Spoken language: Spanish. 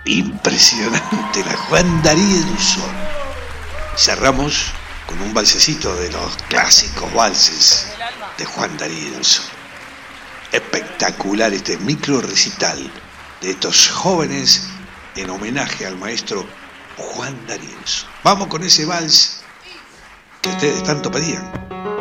Impresionante, la Juan D'Arienzo. Cerramos con un valsecito de los clásicos valses de Juan D'Arienzo. Espectacular este micro recital de estos jóvenes en homenaje al maestro Juan D'Arienzo. Vamos con ese vals que ustedes tanto pedían.